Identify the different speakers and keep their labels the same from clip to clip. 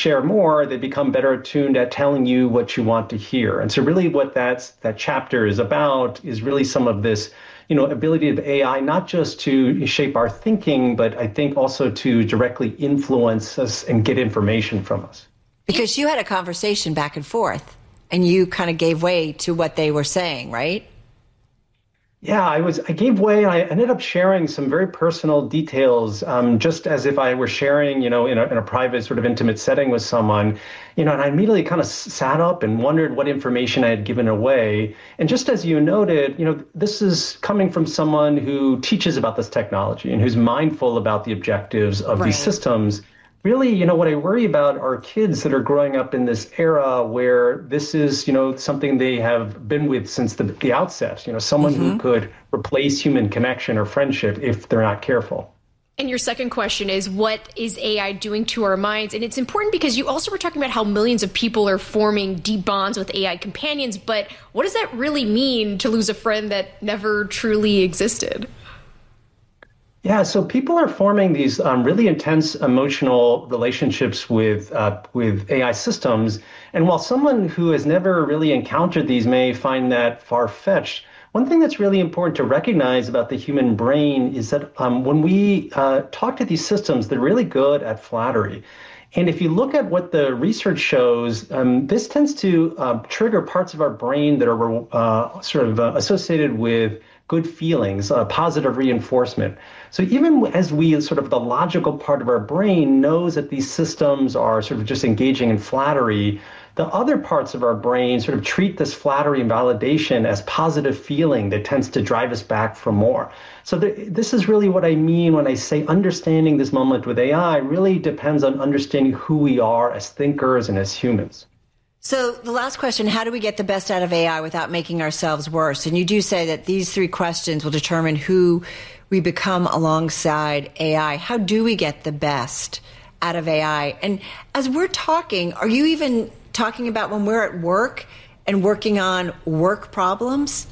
Speaker 1: share more, they become better attuned at telling you what you want to hear. And so really what that chapter is about is really some of this, ability of AI, not just to shape our thinking, but I think also to directly influence us and get information from us.
Speaker 2: Because you had a conversation back and forth and you kind of gave way to what they were saying, right?
Speaker 1: Yeah, I gave way. I ended up sharing some very personal details, just as if I were sharing, in a private sort of intimate setting with someone, and I immediately kind of sat up and wondered what information I had given away. And just as you noted, this is coming from someone who teaches about this technology and who's mindful about the objectives of these systems. Really, what I worry about are kids that are growing up in this era where this is, something they have been with since the outset, someone who could replace human connection or friendship if they're not careful.
Speaker 3: And your second question is, what is AI doing to our minds? And it's important because you also were talking about how millions of people are forming deep bonds with AI companions. But what does that really mean to lose a friend that never truly existed?
Speaker 1: Yeah, so people are forming these really intense emotional relationships with AI systems. And while someone who has never really encountered these may find that far-fetched, one thing that's really important to recognize about the human brain is that when we talk to these systems, they're really good at flattery. And if you look at what the research shows, this tends to trigger parts of our brain that are associated with good feelings, positive reinforcement. So even as we the logical part of our brain knows that these systems are sort of just engaging in flattery, the other parts of our brain sort of treat this flattery and validation as positive feeling that tends to drive us back for more. So this is really what I mean when I say understanding this moment with AI really depends on understanding who we are as thinkers and as humans.
Speaker 2: So the last question, how do we get the best out of AI without making ourselves worse? And you do say that these three questions will determine who we become alongside AI. How do we get the best out of AI? And as we're talking, are you even talking about when we're at work and working on work problems?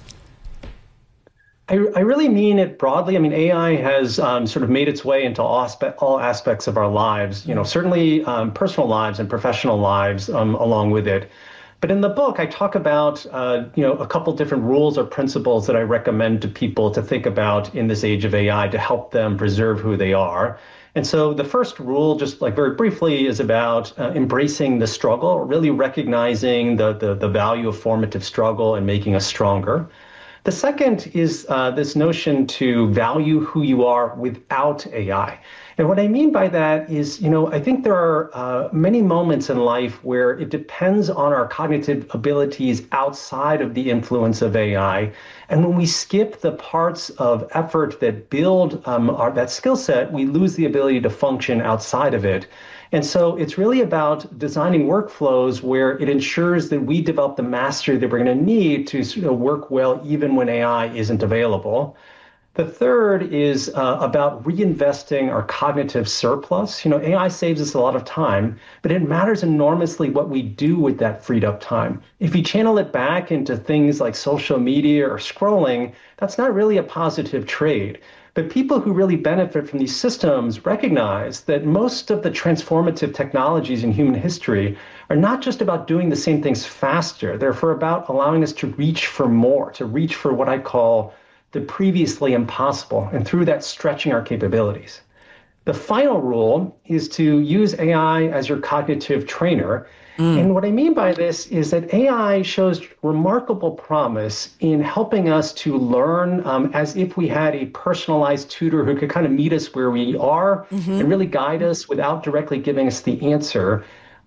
Speaker 1: I really mean it broadly. I mean, AI has sort of made its way into all aspects of our lives, certainly personal lives and professional lives along with it. But in the book, I talk about, a couple different rules or principles that I recommend to people to think about in this age of AI to help them preserve who they are. And so the first rule, just like very briefly, is about embracing the struggle, really recognizing the value of formative struggle and making us stronger. The second is this notion to value who you are without AI. And what I mean by that is, I think there are many moments in life where it depends on our cognitive abilities outside of the influence of AI. And when we skip the parts of effort that build that skill set, we lose the ability to function outside of it. And so it's really about designing workflows where it ensures that we develop the mastery that we're going to need to work well even when AI isn't available. The third is about reinvesting our cognitive surplus. AI saves us a lot of time, but it matters enormously what we do with that freed up time. If you channel it back into things like social media or scrolling, that's not really a positive trade. But people who really benefit from these systems recognize that most of the transformative technologies in human history are not just about doing the same things faster. They're about allowing us to reach for more, to reach for what I call the previously impossible, and through that stretching our capabilities. The final rule is to use AI as your cognitive trainer. And what I mean by this is that AI shows remarkable promise in helping us to learn as if we had a personalized tutor who could kind of meet us where we are and really guide us without directly giving us the answer.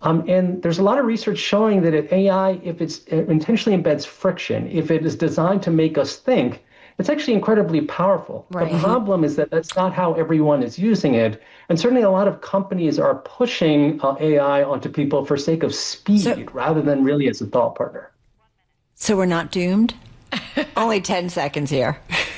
Speaker 1: And there's a lot of research showing that AI, if it intentionally embeds friction, if it is designed to make us think, it's actually incredibly powerful. Right. The problem is that that's not how everyone is using it. And certainly a lot of companies are pushing AI onto people for sake of speed rather than really as a thought partner.
Speaker 2: So we're not doomed? Only 10 seconds here.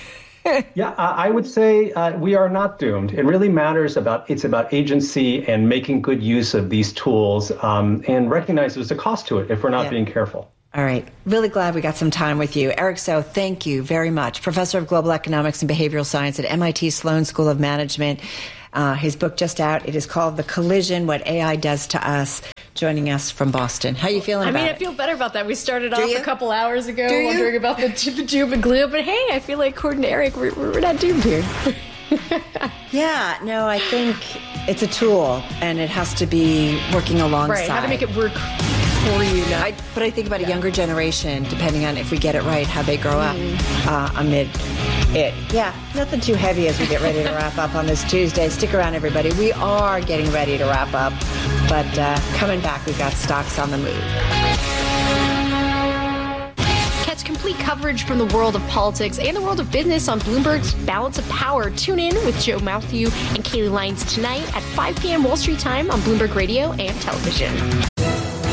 Speaker 1: Yeah, I would say we are not doomed. It really matters it's about agency and making good use of these tools and recognize there's a cost to it if we're not being careful.
Speaker 2: All right. Really glad we got some time with you. Eric So, thank you very much. Professor of Global Economics and Behavioral Science at MIT Sloan School of Management. His book just out. It is called The Collision: What AI Does to Us. Joining us from Boston. How are you feeling about it?
Speaker 3: I feel better about that. We started off
Speaker 2: you?
Speaker 3: a couple hours ago wondering about the doom and gloom, but hey, I feel like according to Eric, we're not doomed here.
Speaker 2: Yeah, no, I think it's a tool, and it has to be working alongside.
Speaker 3: Right, how to make it work for you now.
Speaker 2: But I think about a younger generation, depending on if we get it right, how they grow up amid it. Yeah, nothing too heavy as we get ready to wrap up on this Tuesday. Stick around, everybody. We are getting ready to wrap up, but coming back, we've got stocks on the move.
Speaker 3: Catch complete coverage from the world of politics and the world of business on Bloomberg's Balance of Power. Tune in with Joe Matthew and Kaylee Lyons tonight at 5 p.m. Wall Street time on Bloomberg Radio and television.